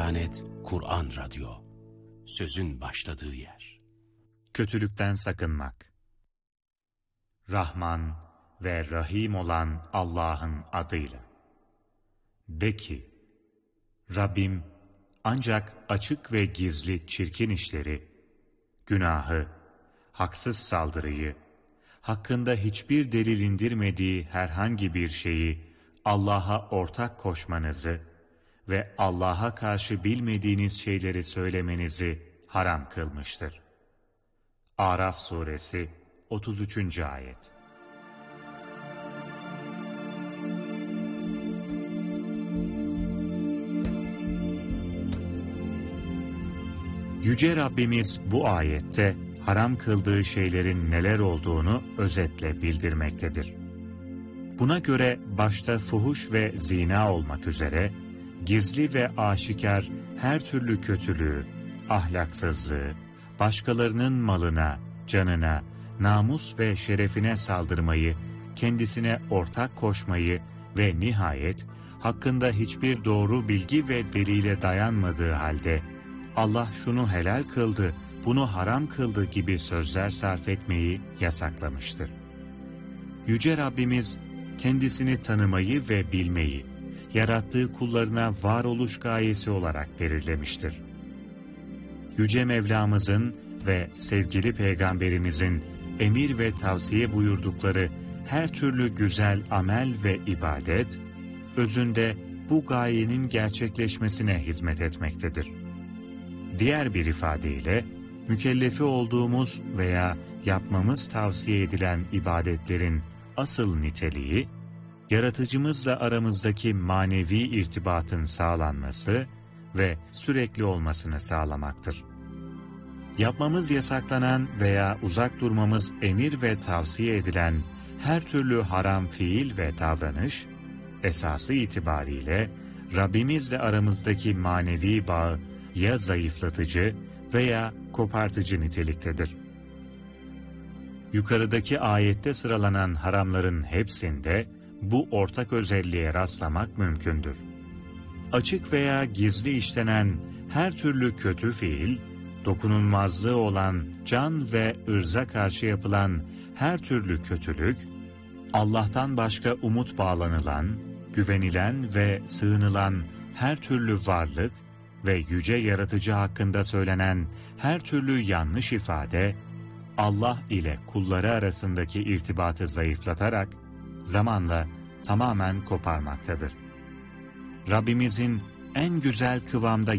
Diyanet Kur'an Radyo, sözün başladığı yer. Kötülükten sakınmak. Rahman ve Rahim olan Allah'ın adıyla. De ki, Rabbim ancak açık ve gizli çirkin işleri, günahı, haksız saldırıyı, hakkında hiçbir delil indirmediği herhangi bir şeyi Allah'a ortak koşmanızı ve Allah'a karşı bilmediğiniz şeyleri söylemenizi haram kılmıştır. Araf suresi 33. ayet. Yüce Rabbimiz bu ayette haram kıldığı şeylerin neler olduğunu özetle bildirmektedir. Buna göre başta fuhuş ve zina olmak üzere gizli ve aşikar her türlü kötülüğü, ahlaksızlığı, başkalarının malına, canına, namus ve şerefine saldırmayı, kendisine ortak koşmayı ve nihayet hakkında hiçbir doğru bilgi ve delile dayanmadığı halde Allah şunu helal kıldı, bunu haram kıldı gibi sözler sarf etmeyi yasaklamıştır. Yüce Rabbimiz kendisini tanımayı ve bilmeyi, yarattığı kullarına varoluş gayesi olarak belirlemiştir. Yüce Mevlamızın ve sevgili Peygamberimizin emir ve tavsiye buyurdukları her türlü güzel amel ve ibadet, özünde bu gayenin gerçekleşmesine hizmet etmektedir. Diğer bir ifadeyle, mükellefi olduğumuz veya yapmamız tavsiye edilen ibadetlerin asıl niteliği, yaratıcımızla aramızdaki manevi irtibatın sağlanması ve sürekli olmasını sağlamaktır. Yapmamız yasaklanan veya uzak durmamız emir ve tavsiye edilen her türlü haram fiil ve davranış, esası itibariyle Rabbimizle aramızdaki manevi bağı ya zayıflatıcı veya kopartıcı niteliktedir. Yukarıdaki ayette sıralanan haramların hepsinde bu ortak özelliğe rastlamak mümkündür. Açık veya gizli işlenen her türlü kötü fiil, dokunulmazlığı olan can ve ırza karşı yapılan her türlü kötülük, Allah'tan başka umut bağlanılan, güvenilen ve sığınılan her türlü varlık ve yüce yaratıcı hakkında söylenen her türlü yanlış ifade, Allah ile kulları arasındaki irtibatı zayıflatarak zamanla tamamen koparmaktadır. Rabbimizin en güzel kıvamda